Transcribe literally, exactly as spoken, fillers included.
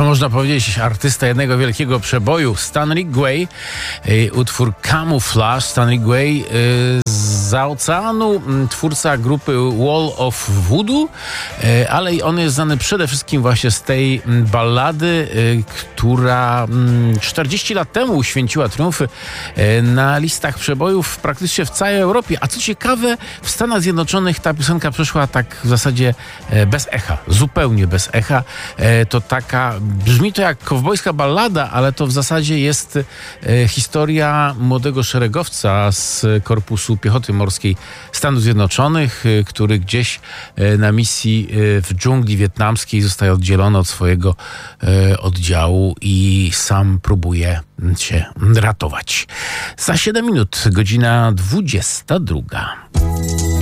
To można powiedzieć artysta jednego wielkiego przeboju, Stan Rigway, utwór Camouflage. Stan Rigway z oceanu, twórca grupy Wall of Voodoo, ale on jest znany przede wszystkim właśnie z tej ballady, która czterdzieści lat temu uświęciła triumfy na listach przebojów praktycznie w całej Europie. A co ciekawe, w Stanach Zjednoczonych ta piosenka przeszła tak w zasadzie bez echa, zupełnie bez echa. To taka, brzmi to jak kowbojska ballada, ale to w zasadzie jest historia młodego szeregowca z Korpusu Piechoty Morskiej Stanów Zjednoczonych, który gdzieś na misji w dżungli wietnamskiej zostaje oddzielony od swojego oddziału i sam próbuje się ratować. Za siedem minut, godzina dwudziesta druga.